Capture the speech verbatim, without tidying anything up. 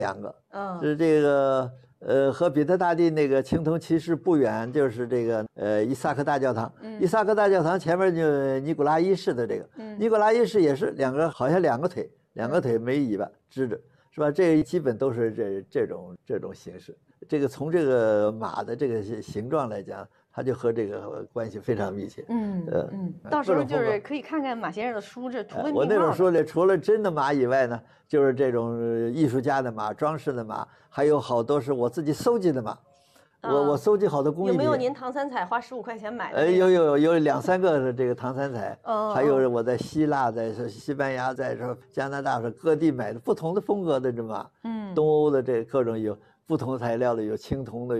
两个， 嗯， 是这个呃和彼得大帝那个青铜骑士不远，就是这个呃伊萨克大教堂。 嗯伊萨克大教堂前面就尼古拉一世的这个， 嗯尼古拉一世也是两个好像两个腿，两个腿没尾巴支着，是吧？这基本都是这这种这种形式。这个从这个马的这个形状来讲，它就和这个关系非常密切。 嗯呃嗯，到时候就是可以看看马先生的书，这图文并茂的。 我那本书里除了真的马以外呢，就是这种艺术家的马、装饰的马，还有好多是我自己搜集的马。 啊我我搜集好多工艺品。 有没有您唐三彩花十五块钱买的呃， 这个？ 有有有两三个是这个唐三彩， 哦还有我在希腊、在西班牙、在这加拿大是各地买的不同的风格的这马， 嗯东欧的这各种有不同材料的，有青铜的。